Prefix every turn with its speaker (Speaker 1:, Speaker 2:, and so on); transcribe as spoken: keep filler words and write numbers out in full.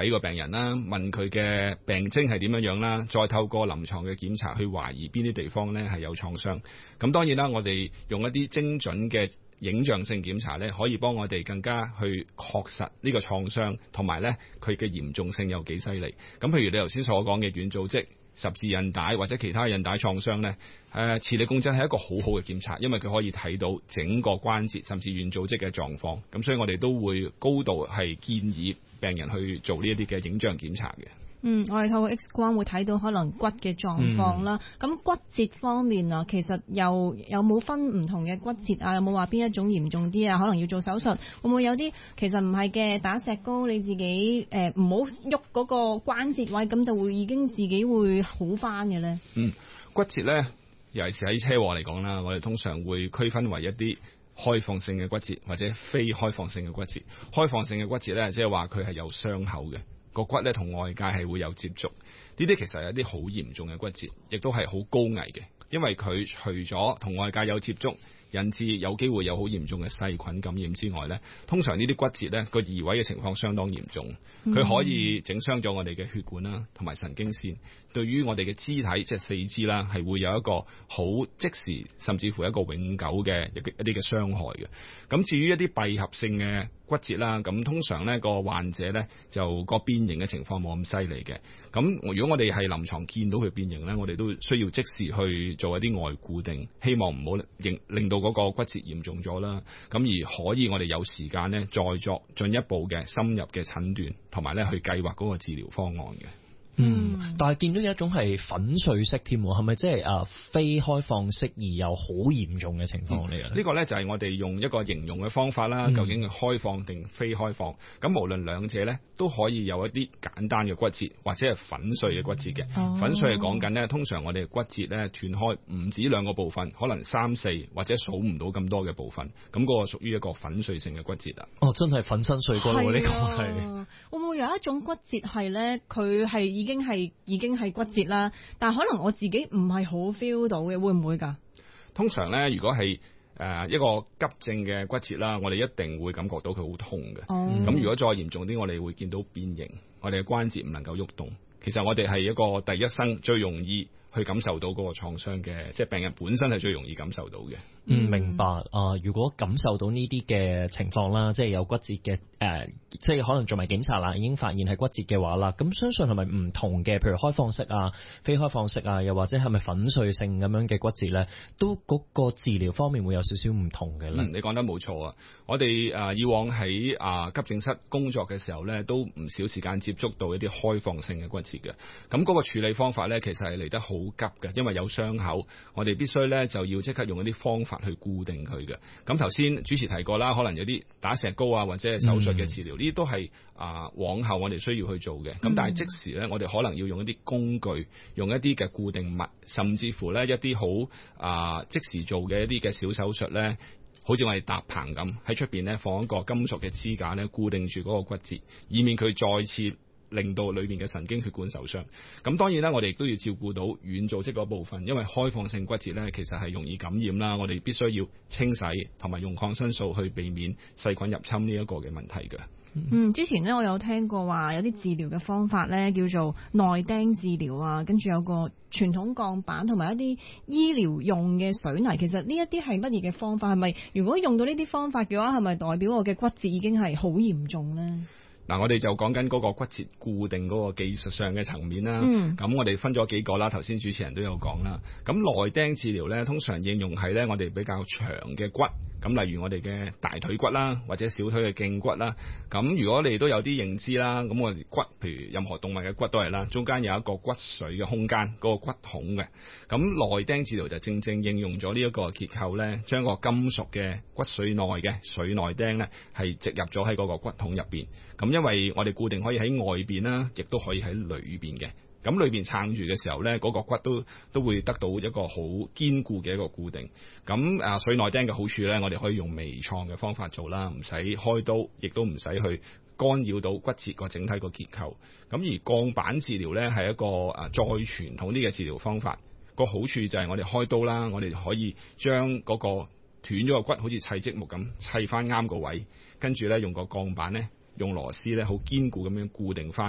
Speaker 1: 睇個病人啦，問佢嘅病徵係點樣樣啦，再透過臨床嘅檢查去懷疑邊啲地方咧係有創傷。咁當然啦，我哋用一啲精準嘅影像性檢查咧，可以幫我哋更加去確實呢個創傷同埋咧佢嘅嚴重性有幾犀利。咁譬如你頭先所講嘅軟組織、十字韌帶或者其他韌帶創傷咧，誒磁力共振係一個好好嘅檢查，因為佢可以睇到整個關節甚至軟組織嘅狀況。咁所以我哋都會高度係建議病人去做呢一啲嘅影像檢查嘅。
Speaker 2: 嗯，我哋透過 X 光會睇到可能骨嘅狀況啦。咁、嗯、骨折方面啊，其實又有冇分唔同嘅骨折啊？有冇話邊一種嚴重啲啊？可能要做手術，會唔會有啲其實唔係嘅，打石膏你自己誒唔好喐嗰個關節位，咁就會已經自己會好翻嘅咧？
Speaker 1: 嗯，骨折咧，尤其是喺車禍嚟講啦，我哋通常會區分為一啲開放性嘅骨折或者非開放性嘅骨折。開放性嘅骨折咧，即係話佢係有傷口嘅。個骨咧同外界係會有接觸，呢啲其實係一啲好嚴重嘅骨折，亦都係好高危嘅，因為佢除咗同外界有接觸，引致有機會有好嚴重嘅細菌感染之外咧，通常呢啲骨折咧個移位嘅情況相當嚴重，佢可以整傷咗我哋嘅血管啦，同埋神經線，對於我哋嘅肢體即係四肢啦，係會有一個好即時甚至乎一個永久嘅一一啲嘅傷害嘅。咁至於一啲閉合性嘅骨折啦，咁通常咧個患者咧就個變形嘅情況冇咁犀利嘅。咁如果我哋係臨床見到佢變形咧，我哋都需要即時去做一啲外固定，希望唔好令令到嗰個骨折嚴重咗啦。咁而可以我哋有時間咧再作進一步嘅深入嘅診斷，同埋咧去計劃嗰個治療方案嘅。
Speaker 3: 嗯，但係見到有一種係粉碎式添，係咪即係誒非開放式而有好嚴重嘅情況嚟嘅？呢、嗯
Speaker 1: 呢個咧就係我哋用一個形容嘅方法啦。究竟係開放定非開放？咁、嗯、無論兩者咧都可以有一啲簡單嘅骨折，或者係粉碎嘅骨折嘅、哦。粉碎係講緊咧，通常我哋骨折咧斷開唔止兩個部分，可能三四或者數唔到咁多嘅部分，咁、那、嗰個屬於一個粉碎性嘅骨折啊。
Speaker 3: 哦，真係粉身碎骨喎！呢、呢個係
Speaker 2: 會唔會有一種骨折係咧？佢係已經係已經係骨折啦，但係可能我自己唔係好 feel 到嘅，會唔會㗎？
Speaker 1: 通常咧，如果係誒一個急症嘅骨折啦，我哋一定會感覺到佢好痛嘅。咁、哦、如果再嚴重啲，我哋會見到變形，我哋嘅關節唔能夠喐動。其實我哋係一個第一身最容易去感受到嗰個創傷嘅，即係病人本身係最容易感受到嘅。
Speaker 3: 嗯，明白。啊、呃，如果感受到呢啲嘅情況啦，即係有骨折嘅，誒、呃，即係可能做埋檢查啦，已經發現係骨折嘅話啦，咁相信係咪唔同嘅，譬如開放式啊、非開放式啊，又或者係咪粉碎性咁樣嘅骨折咧，都嗰個治療方面會有少少唔同嘅咧、
Speaker 1: 嗯。你講得冇錯啊！我哋誒、呃、以往喺啊、呃、急症室工作嘅時候咧，都唔少時間接觸到一啲開放性嘅骨折嘅。咁嗰個處理方法咧，其實係嚟得好急嘅，因為有傷口，我哋必須咧就要即刻用一啲方法去固定佢嘅。咁頭先主持提過啦，可能有啲打石膏啊，或者係手術嘅治療，呢啲都係啊往後我哋需要去做嘅。咁、嗯、但係即時咧，我哋可能要用一啲工具，用一啲嘅固定物，甚至乎咧一啲好啊即時做嘅一啲嘅小手術咧，好似我哋搭棚咁，喺出邊咧放一個金屬嘅支架咧，固定住嗰個骨折，以免佢再次令到裏面嘅神經血管受傷。咁當然啦，我哋亦都要照顧到軟組織嗰部分，因為開放性骨折咧，其實係容易感染啦。我哋必須要清洗同埋用抗生素去避免細菌入侵呢一個嘅問題嘅。
Speaker 2: 嗯，之前咧我有聽過話有啲治療嘅方法咧叫做內釘治療啊，跟住有個傳統鋼板同埋一啲醫療用嘅水泥。其實呢一啲係乜嘢嘅方法？係咪如果用到呢啲方法嘅話，係咪代表我嘅骨折已經係好嚴重咧？
Speaker 1: 嗱，我哋就講緊嗰個骨折固定嗰個技術上嘅層面啦。咁、嗯、我哋分咗幾個啦，頭先主持人都有講啦。咁內釘治療咧，通常應用係咧我哋比較長嘅骨，咁例如我哋嘅大腿骨啦，或者小腿嘅脛骨啦。咁如果你都有啲認知啦，咁我哋骨，譬如任何動物嘅骨都係啦，中間有一個骨髓嘅空間，嗰、嗰個骨筒嘅。咁內釘治療就正正應用咗呢一個結構咧，將個金屬嘅骨髓內嘅髓內釘咧，係植入咗喺嗰個骨筒入邊。咁因為我哋固定可以喺外邊啦，亦都可以喺裏邊嘅。咁裏邊撐住嘅時候咧，嗰、嗰個骨都都會得到一個好堅固嘅一個固定。咁啊，髓內釘嘅好處咧，我哋可以用微創嘅方法做啦，唔使開刀，亦都唔使去干擾到骨折個整體個結構。咁而鋼板治療咧係一個啊再傳統啲嘅治療方法。個好處就係我哋開刀啦，我哋可以將嗰個斷咗個骨好似砌積木咁砌翻啱個位，跟住咧用個鋼板咧。用螺絲咧好堅固咁樣固定翻。